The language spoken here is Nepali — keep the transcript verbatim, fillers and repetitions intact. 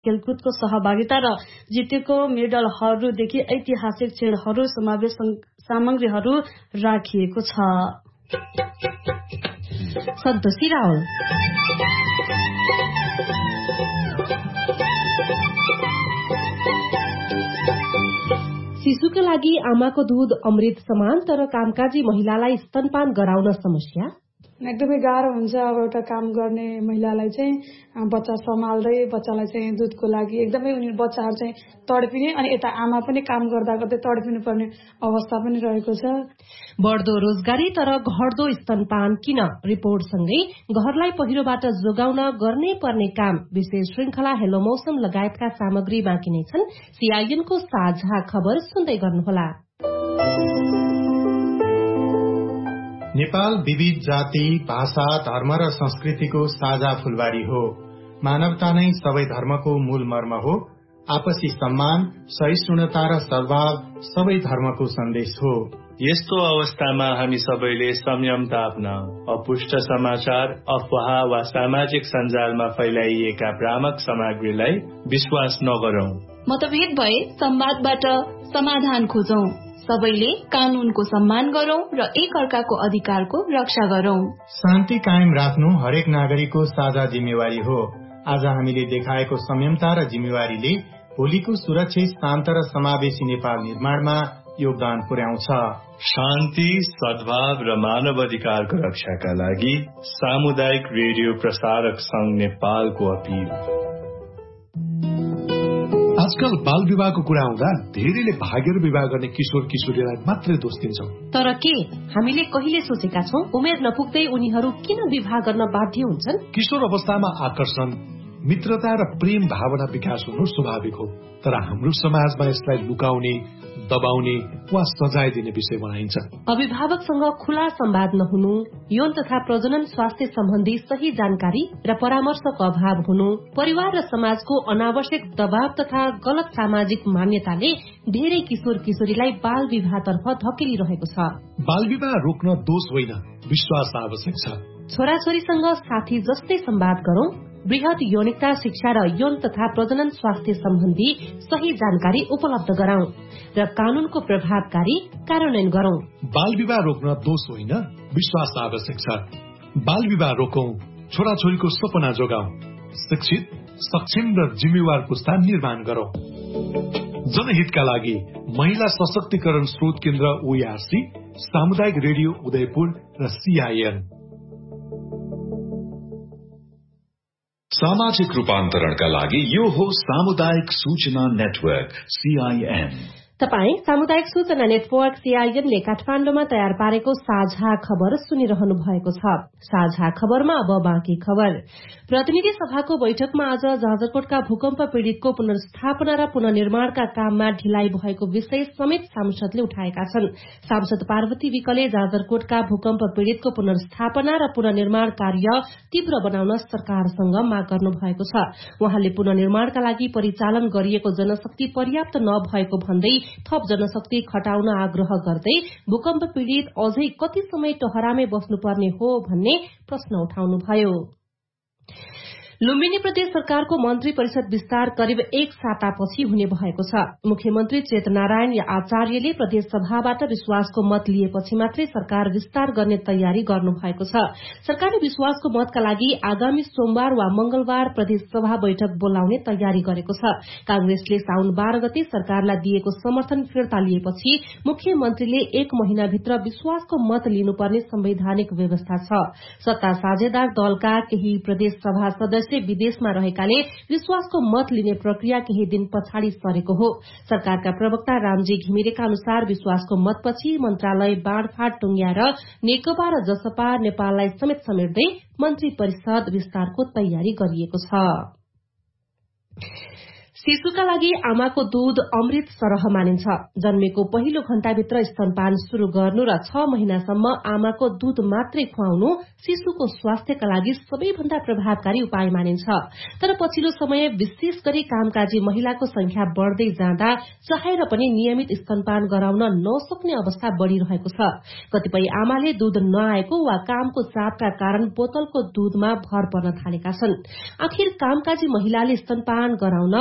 खेलकुदको सहभागिता र जितेको मेडलहरूदेखि ऐतिहासिक क्षणहरू समावेश सामग्रीहरू राखिएको छ। सन्तोषी रावल शिशुका लागि आमाको दूध अमृत समान, तर कामकाजी महिलालाई स्तनपान गराउन समस्या। एकदमै गाह्रो हुन्छ। अब एउटा काम गर्ने महिलालाई चाहिँ बच्चा सम्हाल्दै बच्चालाई चाहिँ दुधको लागि एकदमै उनी बच्चाहरू चाहिँ तडपिने अनि यता आमा पनि काम गर्दा गर्दै तडपिनु पर्ने अवस्था पनि रहेको छ। बढ्दो रोजगारी तर घट्दो स्तनपान किन? रिपोर्टसँगै घरलाई पहिरोबाट जोगाउन गर्नै पर्ने काम, विशेष श्रृंखला हेलो मौसम लगायतका सामग्री बाँकी नै छन्। सीआईएनको साझा खबर सुन्दै गर्नुहोला। नेपाल विविध जाति, भाषा, धर्म र संस्कृतिको साझा फूलबारी हो। मानवता नै सबै धर्मको मूल मर्म हो। आपसी सम्मान, सहिष्णुता र सद्भाव सबै धर्मको सन्देश हो। यस्तो अवस्थामा हामी सबैले संयमता अपनाऊ। अपुष्ट समाचार, अफवाह वा सामाजिक सञ्जालमा फैलाइएका भ्रामक सामग्रीलाई विश्वास नगरौं। मतभेद भए संवादबाट समाधान खोजौं। सबैले कानूनको सम्मान गरौं र एक अर्काको अधिकारको रक्षा गरौं। शान्ति कायम राख्नु हरेक नागरिकको साझा जिम्मेवारी हो। आज हामीले देखाएको संयमता र जिम्मेवारीले भोलिको सुरक्षित, शान्त र समावेशी नेपाल निर्माणमा योगदान पुर्याउँछ। शान्ति, सद्भाव र मानव अधिकारको रक्षाका लागि सामुदायिक रेडियो प्रसारक संघ नेपालको अपील। आजकल बाल विवाहको कुरा आउँदा धेरैले भागेर विवाह गर्ने किशोर किशोरीलाई मात्रै दोष दिन्छौं। तर के हामीले कहिले सोचेका छौं उमेर नपुग्दै उनीहरू किन विवाह गर्न बाध्य हुन्छन्? किशोर अवस्थामा आकर्षण, मित्रता र प्रेम भावना विकास हुनु स्वाभाविक हो, तर हाम्रो समाजमा यसलाई लुकाउने, दबाउने वा सजाय दिने विषय बनाइन्छ। अभिभावकसँग खुला संवाद नहुनु, यौन तथा प्रजनन स्वास्थ्य सम्बन्धी सही जानकारी र परामर्शको अभाव हुनु, परिवार र समाजको अनावश्यक दबाव तथा गलत सामाजिक मान्यताले धेरै किशोर किशोरीलाई बाल विवाहतर्फ धकेलिरहेको छ। बाल विवाह रोक्न दोष होइन, विश्वास आवश्यक छ। छोराछोरीसँग साथी जस्तै संवाद गरौं, वृहत यौनिकता शिक्षा र यौन तथा प्रजनन स्वास्थ्य सम्बन्धी सही जानकारी उपलब्ध गराउँ र कानूनको प्रभावकारी कार्यान्वयन गरौं। बाल विवाह रोक्न दोष होइन, विश्वास आवश्यक छ। बाल विवाह रोकौं, छोराछोरीको सपना जोगाउँ, शिक्षित, सक्षम र जिम्मेवार पुस्ता निर्माण गरौं। जनहितका लागि महिला सशक्तिकरण स्रोत केन्द्र ओईआरसी, सामुदायिक रेडियो उदयपुर र सीआईएन। सामाजिक रूपान्तरणका लागि यो हो सामुदायिक सूचना नेटवर्क सीआईएन। तपाई सामुदायिक सूचना नेटवर्क सीआईएनले काठमाडौँमा तयार पारेको साझा खबर सुनिरहनु भएको छ। साझा खबरमा अब बाँकी खबर। प्रतिनिधि सभाको बैठकमा आज जाजरकोटका भूकम्प पीड़ितको पुनर्स्थापना र पुनर्निर्माणका काममा ढिलाइ भएको विषय समेत सांसदले उठाएका छन्। सांसद पार्वती विकले जाजरकोटका भूकम्प पीड़ितको पुनर्स्थापना र पुनर्निर्माण कार्य तीव्र बनाउन सरकारसँग माग गर्नु भएको छ। उहाँले पुनर्निर्माणका लागि परिचालन गरिएको जनशक्ति पर्याप्त नभएको भन्दै थप जनशक्ति खटाउन आग्रह गर्दै भूकम्प पीड़ित अझै कति समय टहरामै बस्नुपर्ने हो भन्ने प्रश्न उठाउनुभयो। लुम्बिनी प्रदेश सरकारको मन्त्री परिषद विस्तार करिब एक सातापछि हुने भएको छ। मुख्यमन्त्री चेतनारायण आचार्यले प्रदेश सभाबाट विश्वासको मत लिएपछि मात्रै सरकार विस्तार गर्ने तयारी गर्नु भएको छ। सरकारले विश्वासको मतका लागि आगामी सोमबार वा मंगलबार प्रदेश सभा बैठक बोलाउने तयारी गरेको छ। कांग्रेसले साउन बाह्र गते सरकारलाई दिएको समर्थन फिर्ता लिएपछि मुख्यमन्त्रीले एक महिनाभित्र विश्वासको मत लिनुपर्ने संवैधानिक व्यवस्था छ। सत्ता साझेदार दलका केही प्रदेश सभा सदस्य विदेशमा रहेकाले विश्वासको मत लिने प्रक्रिया केही दिन पछाडि सरेको हो। सरकारका प्रवक्ता रामजी घिमिरेका अनुसार विश्वासको मतपछि मन्त्रालय बाँडफाँड टुंग्याएर नेकपा र जसपा नेपाललाई समेत समेट्दै मन्त्री परिषद विस्तारको तयारी गरिएको छ। शिशुका लागि आमाको दूध अमृत सरह मानिन्छ। जन्मेको पहिलो घण्टाभित्र स्तनपान शुरू गर्नु र छ महिनासम्म आमाको दूध मात्रै खुवाउनु शिशुको स्वास्थ्यका लागि सबैभन्दा प्रभावकारी उपाय मानिन्छ। तर पछिल्लो समय विशेष गरी कामकाजी महिलाको संख्या बढ़दै जाँदा चाहेर पनि नियमित स्तनपान गराउन नसक्ने अवस्था बढ़िरहेको छ। कतिपय आमाले दूध नआएको वा कामको चापका कारण बोतलको दूधमा भर पर्न थालेका छन्। आखिर कामकाजी महिलाले स्तनपान गराउन